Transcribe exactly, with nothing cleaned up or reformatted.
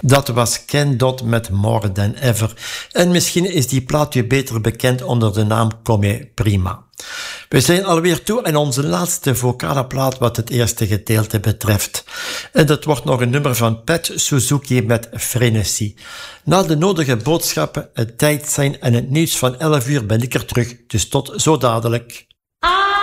Dat was Ken Dodd met More Than Ever. En misschien is die plaat u beter bekend onder de naam Come Prima. We zijn alweer toe aan onze laatste vocale plaat wat het eerste gedeelte betreft. En dat wordt nog een nummer van Pat Suzuki met Frenesy. Na de nodige boodschappen, het tijd zijn en het nieuws van elf uur ben ik er terug. Dus tot zo dadelijk. Ah!